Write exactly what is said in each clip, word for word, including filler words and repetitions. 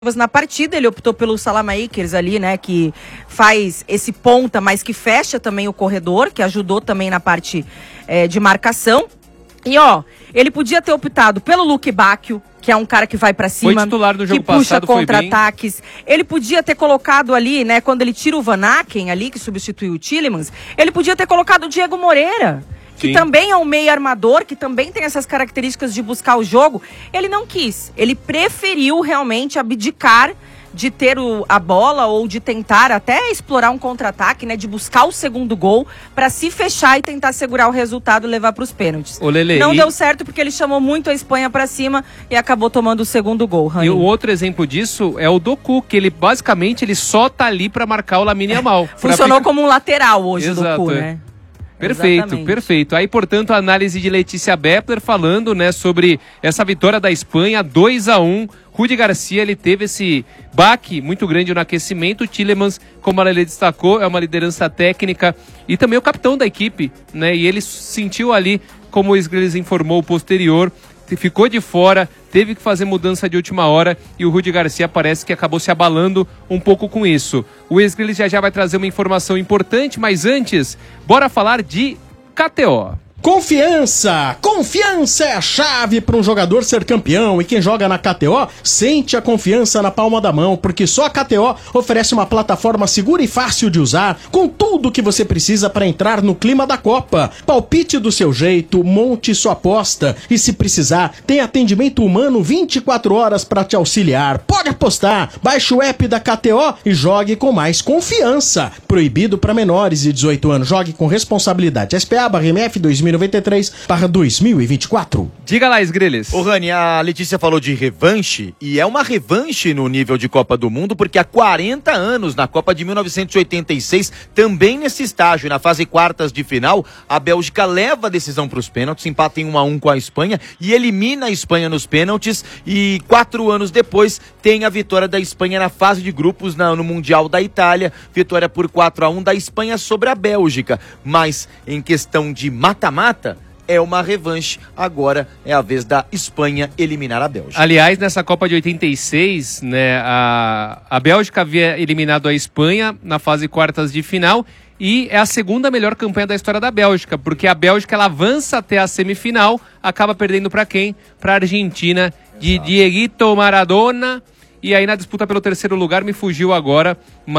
na partida, ele optou pelo Salamakers ali, né, que faz esse ponta, mas que fecha também o corredor, que ajudou também na parte é, de marcação. E ó, ele podia ter optado pelo Luke Bacchio, que é um cara que vai pra cima, foi titular do jogo que puxa passado, contra-ataques. Ele podia ter colocado ali, né, quando ele tira o Van Aken ali, que substituiu o Tielemans, ele podia ter colocado o Diego Moreira, que Sim. também é um meio armador, que também tem essas características de buscar o jogo. Ele não quis, ele preferiu realmente abdicar de ter o, a bola ou de tentar até explorar um contra-ataque, né, de buscar o segundo gol para se fechar e tentar segurar o resultado e levar para os pênaltis. Ô, Lelê, não e... deu certo porque ele chamou muito a Espanha para cima e acabou tomando o segundo gol. Rani. E o outro exemplo disso é o Doku, que ele basicamente ele só tá ali para marcar o Lamine Yamal. Funcionou ficar... como um lateral hoje. Exato, o Doku, é. né? Perfeito, Exatamente. Perfeito. Aí, portanto, a análise de Letícia Bepler falando, né, sobre essa vitória da Espanha, dois a um. Rudi Garcia, ele teve esse baque muito grande no aquecimento. O Tielemans, como a Lelê destacou, é uma liderança técnica e também o capitão da equipe, né, e ele sentiu ali, como o Sgrilis informou posterior, ficou de fora, teve que fazer mudança de última hora e o Rudi Garcia parece que acabou se abalando um pouco com isso. O Sgrilis já já vai trazer uma informação importante, mas antes, bora falar de K T O. Confiança! Confiança é a chave para um jogador ser campeão, e quem joga na K T O sente a confiança na palma da mão, porque só a K T O oferece uma plataforma segura e fácil de usar, com tudo o que você precisa para entrar no clima da Copa. Palpite do seu jeito, monte sua aposta e, se precisar, tem atendimento humano vinte e quatro horas para te auxiliar. Pode apostar! Baixe o app da K T O e jogue com mais confiança. Proibido para menores de dezoito anos. Jogue com responsabilidade. S P A barra M F dois mil e noventa e três barra dois mil e vinte e quatro. Diga lá, Sgrilis. Ô Rani, a Letícia falou de revanche, e é uma revanche no nível de Copa do Mundo, porque há quarenta anos, na Copa de mil novecentos e oitenta e seis, também nesse estágio, na fase quartas de final, a Bélgica leva a decisão para os pênaltis, empata em um a um com a Espanha e elimina a Espanha nos pênaltis, e quatro anos depois tem a vitória da Espanha na fase de grupos na, no Mundial da Itália, vitória por quatro a um da Espanha sobre a Bélgica, mas em questão de mata-mata, é uma revanche, agora é a vez da Espanha eliminar a Bélgica. Aliás, nessa Copa de oitenta e seis, né, a, a Bélgica havia eliminado a Espanha na fase quartas de final e é a segunda melhor campanha da história da Bélgica, porque a Bélgica ela avança até a semifinal, acaba perdendo para quem? Para a Argentina, de Exato. Dieguito Maradona, e aí na disputa pelo terceiro lugar me fugiu agora,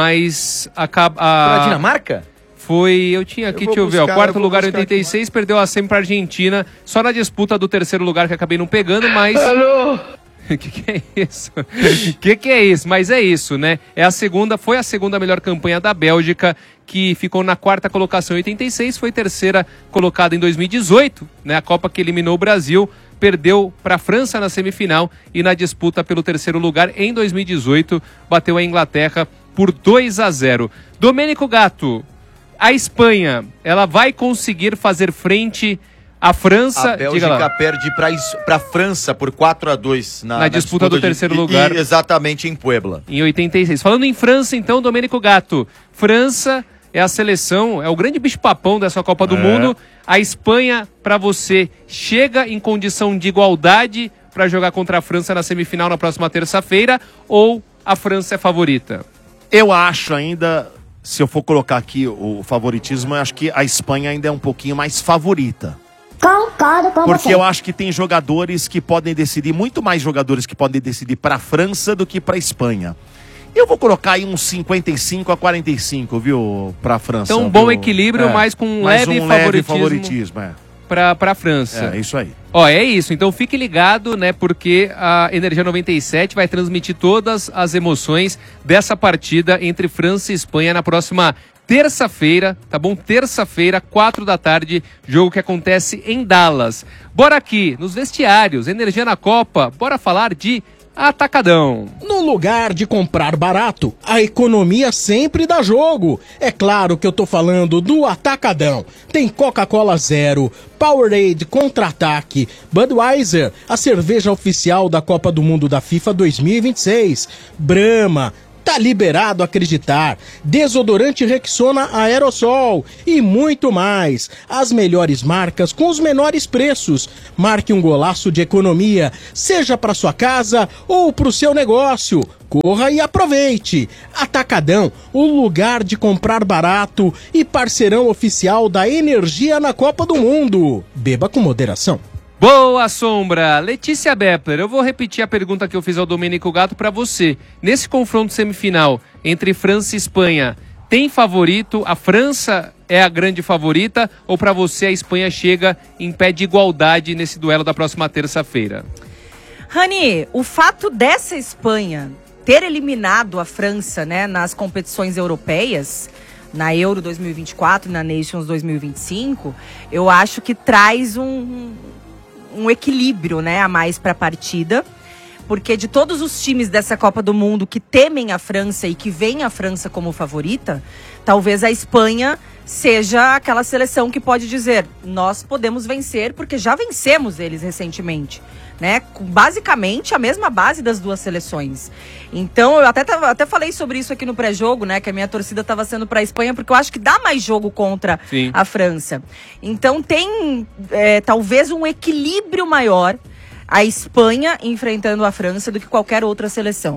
mas acaba... Para a Dinamarca? Foi, eu tinha aqui, eu deixa eu ver, ó, quarto lugar em oitenta e seis, aqui, perdeu a semi para a Argentina, só na disputa do terceiro lugar que acabei não pegando, mas... Alô? Que que é isso? Que que é isso? Mas é isso, né? É a segunda, foi a segunda melhor campanha da Bélgica, que ficou na quarta colocação em oitenta e seis, foi terceira colocada em dois mil e dezoito, né? A Copa que eliminou o Brasil, perdeu para a França na semifinal e na disputa pelo terceiro lugar em dois mil e dezoito, bateu a Inglaterra por dois a zero. Domênico Gatto, a Espanha, ela vai conseguir fazer frente à França? A Bélgica perde para a França por quatro a dois na, na, na disputa, disputa do de, terceiro lugar. E, exatamente em Puebla. Em oitenta e seis. Falando em França, então, Domênico Gatto. França é a seleção, é o grande bicho-papão dessa Copa do é. Mundo. A Espanha, para você, chega em condição de igualdade para jogar contra a França na semifinal na próxima terça-feira, ou a França é favorita? Eu acho ainda... Se eu for colocar aqui o favoritismo, eu acho que a Espanha ainda é um pouquinho mais favorita. Concordo com Porque você. eu acho que tem jogadores que podem decidir, muito mais jogadores que podem decidir para a França do que para a Espanha. Eu vou colocar aí uns cinquenta e cinco a quarenta e cinco, viu, para a França. Então um bom viu? equilíbrio, é, mas com um mais leve um favoritismo, leve favoritismo é. para a França. É, isso aí. Ó, é isso. Então fique ligado, né? Porque a Energia noventa e sete vai transmitir todas as emoções dessa partida entre França e Espanha na próxima terça-feira, tá bom? Terça-feira, quatro da tarde, jogo que acontece em Dallas. Bora aqui, nos vestiários, Energia na Copa, bora falar de Atacadão. No lugar de comprar barato, a economia sempre dá jogo. É claro que eu tô falando do Atacadão. Tem Coca-Cola Zero, Powerade Contra-Ataque, Budweiser, a cerveja oficial da Copa do Mundo da FIFA dois mil e vinte e seis, Brahma, Tá liberado acreditar. Desodorante Rexona Aerosol e muito mais. As melhores marcas com os menores preços. Marque um golaço de economia, seja para sua casa ou para o seu negócio. Corra e aproveite. Atacadão, o lugar de comprar barato e parceirão oficial da energia na Copa do Mundo. Beba com moderação. Boa, Sombra! Letícia Bepler, eu vou repetir a pergunta que eu fiz ao Domênico Gato para você. Nesse confronto semifinal entre França e Espanha, tem favorito? A França é a grande favorita ou para você a Espanha chega em pé de igualdade nesse duelo da próxima terça-feira? Rani, o fato dessa Espanha ter eliminado a França, né, nas competições europeias, na Euro dois mil e vinte e quatro e na Nations dois mil e vinte e cinco, eu acho que traz um... um equilíbrio, né, a mais para a partida, porque de todos os times dessa Copa do Mundo que temem a França e que veem a França como favorita, talvez a Espanha seja aquela seleção que pode dizer, nós podemos vencer porque já vencemos eles recentemente, né, com basicamente a mesma base das duas seleções. Então eu até, até falei sobre isso aqui no pré-jogo, né, que a minha torcida estava sendo para a Espanha, porque eu acho que dá mais jogo contra Sim. a França. Então tem é, talvez um equilíbrio maior a Espanha enfrentando a França do que qualquer outra seleção.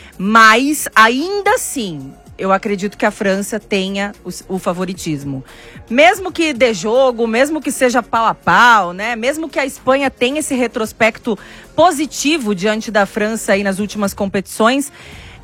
Mas ainda assim, eu acredito que a França tenha o, o favoritismo. Mesmo que dê jogo, mesmo que seja pau a pau, né? Mesmo que a Espanha tenha esse retrospecto positivo diante da França aí nas últimas competições,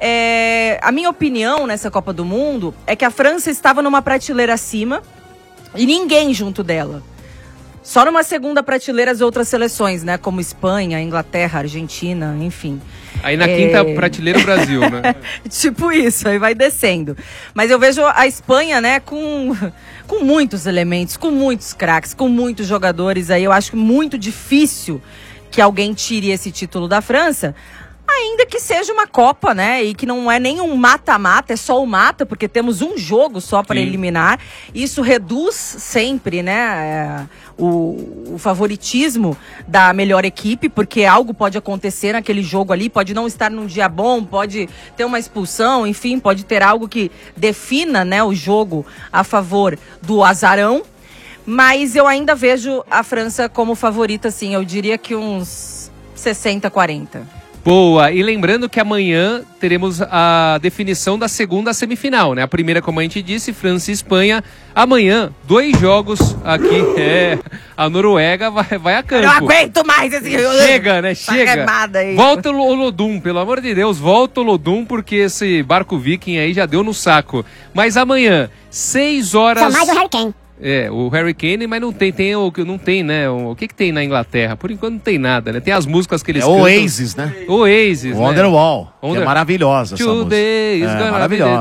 é, a minha opinião nessa Copa do Mundo é que a França estava numa prateleira acima e ninguém junto dela. Só numa segunda prateleira as outras seleções, né? Como Espanha, Inglaterra, Argentina, enfim. Aí na é... quinta prateleira o Brasil, né? Tipo isso, aí vai descendo. Mas eu vejo a Espanha, né, com, com muitos elementos, com muitos craques, com muitos jogadores. Aí eu acho muito difícil que alguém tire esse título da França. Ainda que seja uma Copa, né? E que não é nem um mata-mata, é só o mata, porque temos um jogo só para eliminar. Isso reduz sempre, né? O, o favoritismo da melhor equipe, porque algo pode acontecer naquele jogo ali, pode não estar num dia bom, pode ter uma expulsão, enfim, pode ter algo que defina, né, o jogo a favor do azarão. Mas eu ainda vejo a França como favorita, sim. Eu diria que uns sessenta a quarenta. Boa, e lembrando que amanhã teremos a definição da segunda semifinal, né? A primeira, como a gente disse, França e Espanha. Amanhã, dois jogos aqui, é, a Noruega vai, vai a campo. Eu não aguento mais esse... Chega, né? Chega. Aí. Volta o Olodum, pelo amor de Deus, volta o Olodum, porque esse barco viking aí já deu no saco. Mas amanhã, seis horas... Só mais o Harry Kane. É, o Harry Kane, mas não tem, tem o que não tem, né? O, o que que tem na Inglaterra? Por enquanto não tem nada, né? Tem as músicas que eles é cantam. Oasis, né? Oasis, o Wonderwall, né? que é maravilhosa essa música. É, maravilhosa.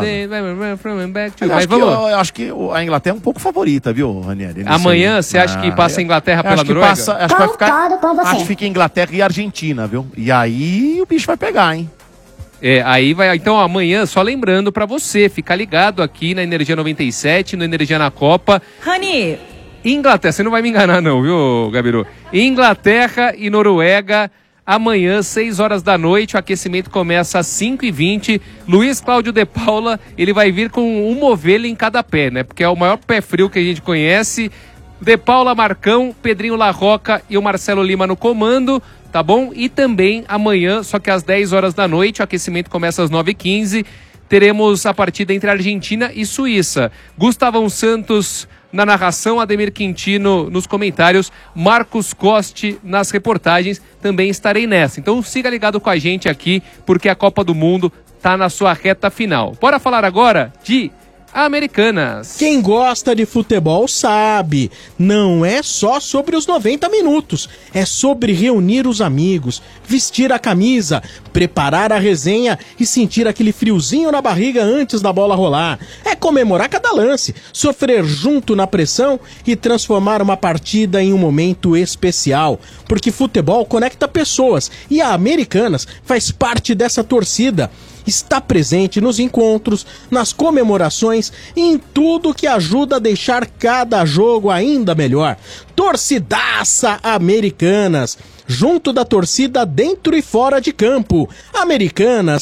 Eu acho, que, eu, eu acho que a Inglaterra é um pouco favorita, viu, Ranieri? Amanhã, você acha que passa a Inglaterra pela Noruega? Passa, acho que vai ficar, acho que fica Inglaterra e Argentina, viu? E aí o bicho vai pegar, hein? É, aí vai, então amanhã, só lembrando pra você, ficar ligado aqui na Energia noventa e sete, no Energia na Copa. Rani! Inglaterra, você não vai me enganar não, viu, Gabiru? Inglaterra e Noruega, amanhã, seis horas da noite, o aquecimento começa às cinco e vinte. Luiz Cláudio de Paula, ele vai vir com uma ovelha em cada pé, né? Porque é o maior pé frio que a gente conhece. De Paula, Marcão, Pedrinho Larroca e o Marcelo Lima no comando. Tá bom? E também amanhã, só que às dez horas da noite, o aquecimento começa às nove e quinze, teremos a partida entre Argentina e Suíça. Gustavão Santos na narração, Ademir Quintino nos comentários, Marcos Coste nas reportagens, também estarei nessa. Então siga ligado com a gente aqui, porque a Copa do Mundo tá na sua reta final. Bora falar agora de Americanas. Quem gosta de futebol sabe, não é só sobre os noventa minutos, é sobre reunir os amigos, vestir a camisa, preparar a resenha e sentir aquele friozinho na barriga antes da bola rolar. É comemorar cada lance, sofrer junto na pressão e transformar uma partida em um momento especial, porque futebol conecta pessoas e a Americanas faz parte dessa torcida. Está presente nos encontros, nas comemorações e em tudo que ajuda a deixar cada jogo ainda melhor. Torcidaça Americanas, junto da torcida dentro e fora de campo. Americanas,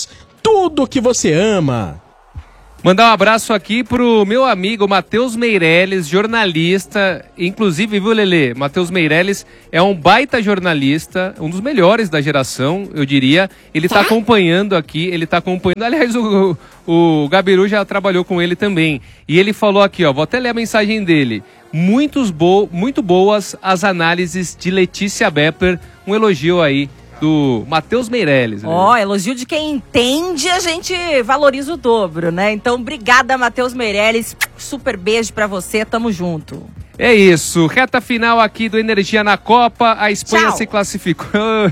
tudo que você ama. Mandar um abraço aqui pro meu amigo Matheus Meirelles, jornalista, inclusive, viu, Lelê? Matheus Meirelles é um baita jornalista, um dos melhores da geração, eu diria. Ele tá acompanhando aqui, ele tá acompanhando. Aliás, o, o Gabiru já trabalhou com ele também. E ele falou aqui, ó, vou até ler a mensagem dele. Muitos bo muito boas as análises de Letícia Bepler. Um elogio aí do Matheus Meirelles. Ó, oh, elogio de quem entende, a gente valoriza o dobro, né? Então, obrigada, Matheus Meirelles. Super beijo pra você, tamo junto. É isso, reta final aqui do Energia na Copa, a Espanha Tchau. se classificou.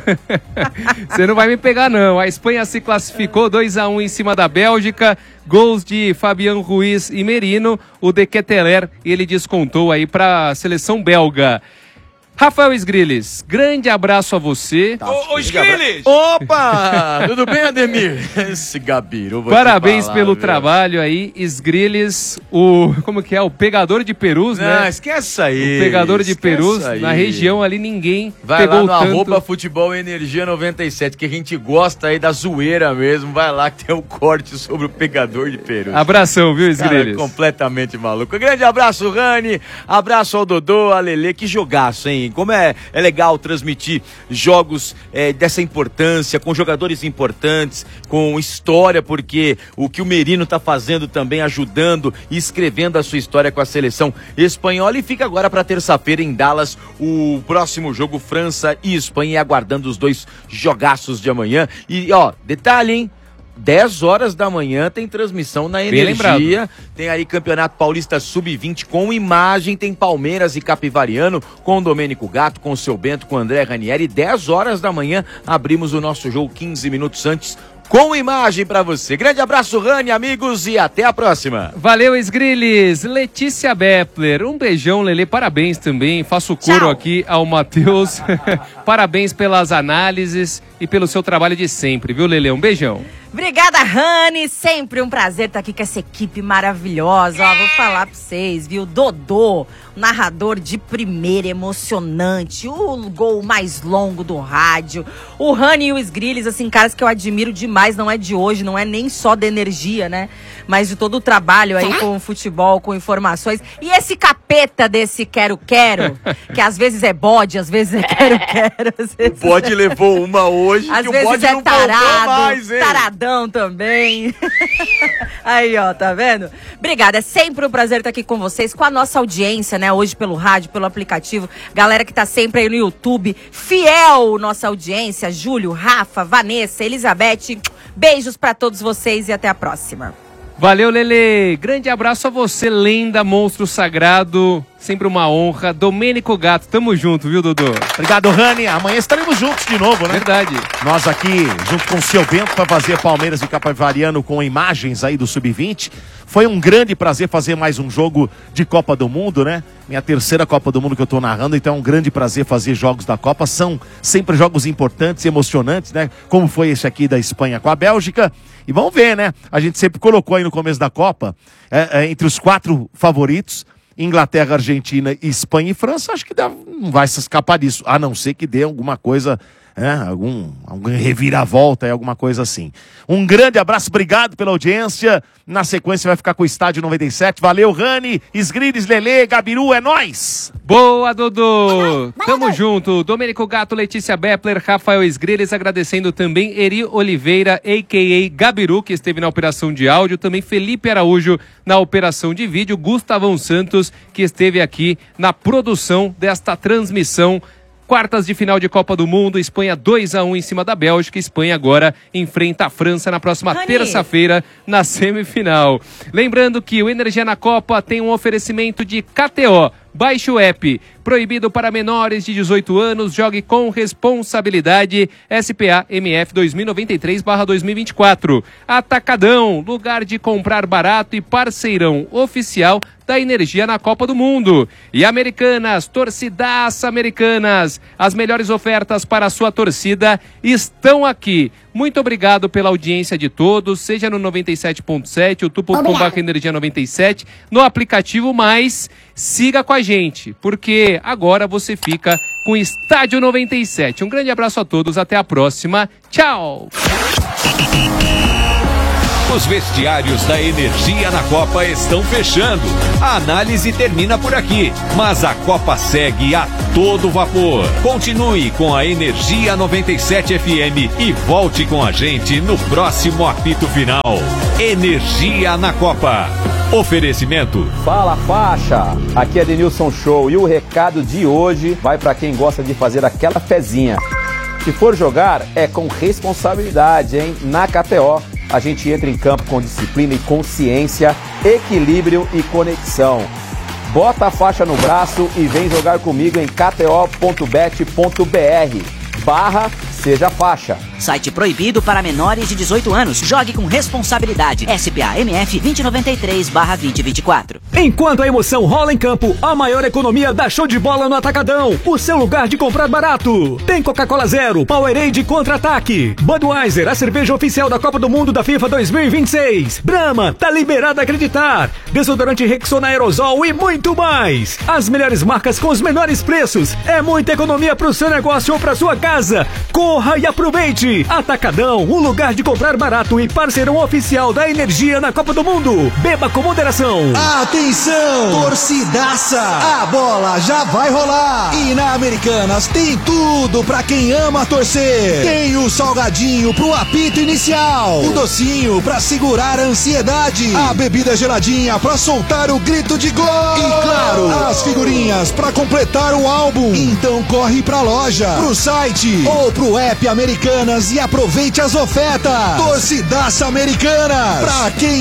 Você não vai me pegar não, a Espanha se classificou dois a um em cima da Bélgica, gols de Fabián Ruiz e Merino, o De Ketelaere, ele descontou aí pra seleção belga. Rafael Sgrilles, grande abraço a você. Tá, ô, ô Sgrilles! Opa! Tudo bem, Ademir? Esse Gabiru. Parabéns falar, pelo viu? trabalho aí, Sgrilles, o... como que é? O pegador de perus, Não, né? Não, esquece aí. O pegador de perus, aí. na região ali ninguém vai pegou lá no tanto. arroba Futebol Energia noventa e sete, que a gente gosta aí da zoeira mesmo. Vai lá que tem um corte sobre o pegador de perus. Abração, viu, Sgrilles? Cara, completamente maluco. Grande abraço, Rani. Abraço ao Dodô, a Lelê. Que jogaço, hein? Como é, é legal transmitir jogos é, dessa importância, com jogadores importantes, com história, porque o que o Merino tá fazendo também, ajudando e escrevendo a sua história com a seleção espanhola. E fica agora para terça-feira em Dallas o próximo jogo, França e Espanha, e aguardando os dois jogaços de amanhã. E ó, detalhe, hein? dez horas da manhã tem transmissão na Energia, tem aí Campeonato Paulista sub vinte com imagem, tem Palmeiras e Capivariano com o Domênico Gato, com o Seu Bento, com o André Ranieri. Dez horas da manhã abrimos o nosso jogo quinze minutos antes, com imagem pra você. Grande abraço, Rani, amigos, e até a próxima. Valeu, Sgrilles. Letícia Bepler, um beijão, Lelê, parabéns também. Faço coro Tchau. aqui ao Matheus. Parabéns pelas análises e pelo seu trabalho de sempre, viu, Lelê? Um beijão. Obrigada, Rani. Sempre um prazer estar aqui com essa equipe maravilhosa. Ó, vou falar pra vocês, viu? Dodô, narrador de primeira, emocionante. O gol mais longo do rádio. O Rani e o Sgrilles, assim, caras que eu admiro demais. Não é de hoje, não é nem só da energia, né? Mas de todo o trabalho aí com o futebol, com informações. E esse capeta desse quero-quero, que às vezes é bode, às vezes é quero-quero. Vezes... O bode levou uma hoje, às que vezes o bode é não tarado, mais, hein? Taradão também. Aí, ó, tá vendo? Obrigada, é sempre um prazer estar aqui com vocês, com a nossa audiência, né? Hoje pelo rádio, pelo aplicativo. Galera que tá sempre aí no YouTube, fiel nossa audiência. Júlio, Rafa, Vanessa, Elizabeth. Beijos pra todos vocês e até a próxima. Valeu, Lelê. Grande abraço a você, lenda, monstro sagrado. Sempre uma honra. Domênico Gato, tamo junto, viu, Dodô? Obrigado, Rani. Amanhã estaremos juntos de novo, né? Verdade. Nós aqui, junto com o Seu Bento, para fazer Palmeiras e Capivariano com imagens aí do sub vinte. Foi um grande prazer fazer mais um jogo de Copa do Mundo, né? Minha terceira Copa do Mundo que eu tô narrando, então é um grande prazer fazer jogos da Copa. São sempre jogos importantes, emocionantes, né? Como foi esse aqui da Espanha com a Bélgica. E vamos ver, né? A gente sempre colocou aí no começo da Copa, é, é, entre os quatro favoritos, Inglaterra, Argentina, Espanha e França. Acho que dá, não vai se escapar disso, a não ser que dê alguma coisa, é, algum, algum reviravolta, alguma coisa assim. Um grande abraço, obrigado pela audiência. Na sequência vai ficar com o Estádio noventa e sete. Valeu, Rani, Sgrilles, Lelê, Gabiru, é nóis! Boa, Dodô! Tamo junto. Domênico Gato, Letícia Bepler, Rafael Sgrilles, agradecendo também Eri Oliveira, a k a. Gabiru, que esteve na operação de áudio, também Felipe Araújo na operação de vídeo, Gustavão Santos, que esteve aqui na produção desta transmissão. Quartas de final de Copa do Mundo, Espanha dois a um em cima da Bélgica. Espanha agora enfrenta a França na próxima terça-feira na semifinal. Lembrando que o Energia na Copa tem um oferecimento de K T O. Baixe o app. Proibido para menores de dezoito anos. Jogue com responsabilidade. S P A M F dois mil e noventa e três barra dois mil e vinte e quatro. Atacadão. Lugar de comprar barato e parceirão oficial da Energia na Copa do Mundo. E Americanas. Torcidaça Americanas. As melhores ofertas para a sua torcida estão aqui. Muito obrigado pela audiência de todos, seja no noventa e sete ponto sete, youtube ponto com barra energia noventa e sete, no aplicativo, mas siga com a gente, porque agora você fica com Estádio noventa e sete. Um grande abraço a todos, até a próxima. Tchau! Os vestiários da Energia na Copa estão fechando. A análise termina por aqui, mas a Copa segue a todo vapor. Continue com a Energia noventa e sete F M e volte com a gente no próximo apito final. Energia na Copa. Oferecimento. Fala, faixa! Aqui é Denilson Show e o recado de hoje vai para quem gosta de fazer aquela fezinha. Se for jogar, é com responsabilidade, hein? Na K T O, a gente entra em campo com disciplina e consciência, equilíbrio e conexão. Bota a faixa no braço e vem jogar comigo em kto.bet.br barra Seja Faixa. Site proibido para menores de dezoito anos. Jogue com responsabilidade. S P A M F vinte e noventa e três barra vinte e vinte e quatro. Enquanto a emoção rola em campo, a maior economia dá show de bola no Atacadão. O seu lugar de comprar barato. Tem Coca-Cola Zero, Powerade Contra-Ataque, Budweiser, a cerveja oficial da Copa do Mundo da FIFA dois mil e vinte e seis. Brahma, tá liberado a acreditar. Desodorante Rexona Aerosol e muito mais. As melhores marcas com os menores preços. É muita economia pro seu negócio ou pra sua casa. Corra e aproveite! Atacadão, um lugar de comprar barato e parceirão oficial da Energia na Copa do Mundo. Beba com moderação. Atenção, torcidaça! A bola já vai rolar. E na Americanas tem tudo pra quem ama torcer. Tem o salgadinho pro apito inicial, o docinho pra segurar a ansiedade, a bebida geladinha pra soltar o grito de gol e, claro, as figurinhas pra completar o álbum. Então corre pra loja, pro site ou pro app Americanas e aproveite as ofertas. Torcidaça Americanas, pra quem